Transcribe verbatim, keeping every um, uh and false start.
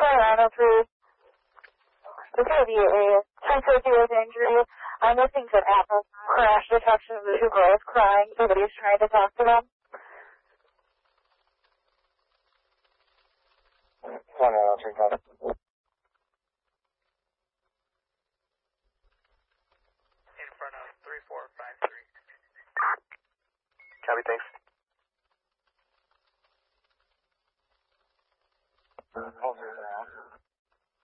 nine oh three. There's going to be a ten-fifty with injury. I'm listening to an Apple crash detection of the two girls crying. Somebody's trying to talk to them. one nine oh three, got it. In front of three four five three. Copy, thanks.